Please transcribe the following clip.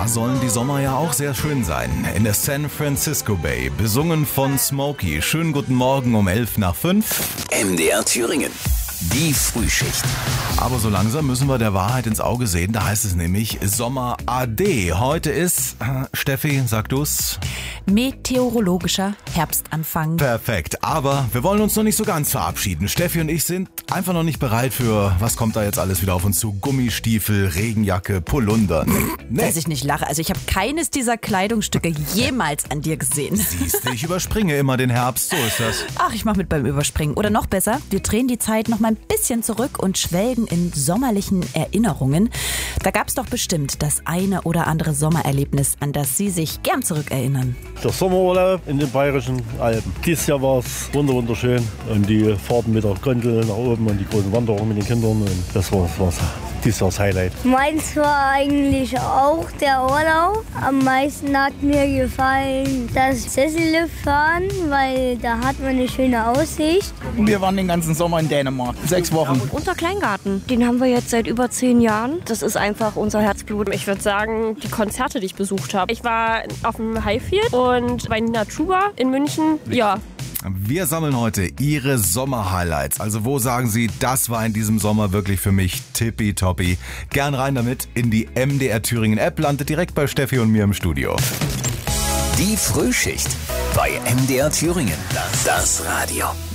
da sollen die Sommer ja auch sehr schön sein. In der San Francisco Bay, besungen von Smokey. Schönen guten Morgen um 5:11. MDR Thüringen. Die Frühschicht. Aber so langsam müssen wir der Wahrheit ins Auge sehen. Da heißt es nämlich Sommer AD. Heute ist, Steffi, sag du's? Meteorologischer Herbstanfang. Perfekt. Aber wir wollen uns noch nicht so ganz verabschieden. Steffi und ich sind einfach noch nicht bereit für, was kommt da jetzt alles wieder auf uns zu? Gummistiefel, Regenjacke, Polunder. Nee. Dass ich nicht lache. Also ich habe keines dieser Kleidungsstücke jemals an dir gesehen. Siehst du, ich überspringe immer den Herbst. So ist das. Ach, ich mache mit beim Überspringen. Oder noch besser, wir drehen die Zeit noch mal ein bisschen zurück und schwelgen in sommerlichen Erinnerungen. Da gab's doch bestimmt das eine oder andere Sommererlebnis, an das Sie sich gern zurückerinnern. Der Sommerurlaub in den Bayerischen Alpen. Dieses Jahr war es wunderschön. Und die Fahrten mit der Gondel nach oben und die großen Wanderungen mit den Kindern. Und das war dieses Jahr das Highlight. Meins war eigentlich auch der Urlaub. Am meisten hat mir gefallen das Sesselliftfahren, weil da hat man eine schöne Aussicht. Wir waren den ganzen Sommer in Dänemark. 6 Wochen. Unser Kleingarten, den haben wir jetzt seit über 10 Jahren. Das ist einfach unser Herzblut. Ich würde sagen, die Konzerte, die ich besucht habe. Ich war auf dem Highfield und bei Nina Chuba in München. Ja. Wir sammeln heute Ihre Sommer-Highlights. Also wo sagen Sie, das war in diesem Sommer wirklich für mich tippitoppi. Gern rein damit in die MDR Thüringen App. Landet direkt bei Steffi und mir im Studio. Die Frühschicht bei MDR Thüringen. Das Radio.